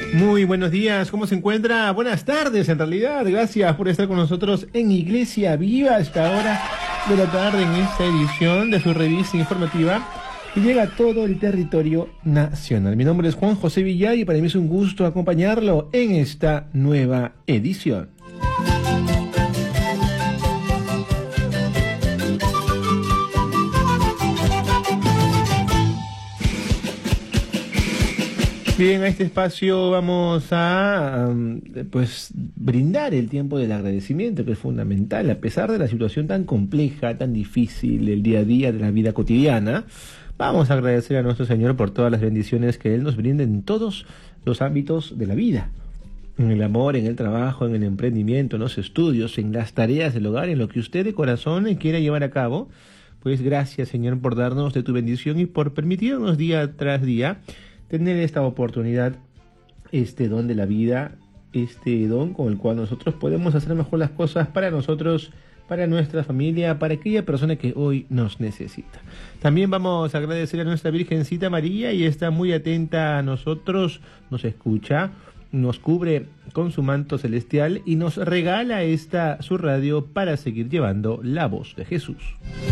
Muy buenos días, ¿cómo se encuentra? Buenas tardes, en realidad. Gracias por estar con nosotros en Iglesia Viva a esta hora de la tarde en esta edición de su revista informativa que llega a todo el territorio nacional. Mi nombre es Juan José Villar y para mí es un gusto acompañarlo en esta nueva edición. Bien, a este espacio vamos a brindar el tiempo del agradecimiento, que es fundamental, a pesar de la situación tan compleja, tan difícil del día a día de la vida cotidiana. Vamos a agradecer a nuestro Señor por todas las bendiciones que Él nos brinda en todos los ámbitos de la vida, en el amor, en el trabajo, en el emprendimiento, en los estudios, en las tareas del hogar, en lo que usted de corazón quiera llevar a cabo. Pues gracias, Señor, por darnos de tu bendición y por permitirnos día tras día tener esta oportunidad, este don de la vida, este don con el cual nosotros podemos hacer mejor las cosas para nosotros, para nuestra familia, para aquella persona que hoy nos necesita. También vamos a agradecer a nuestra Virgencita María, y está muy atenta a nosotros, nos escucha, nos cubre con su manto celestial y nos regala su radio para seguir llevando la voz de Jesús.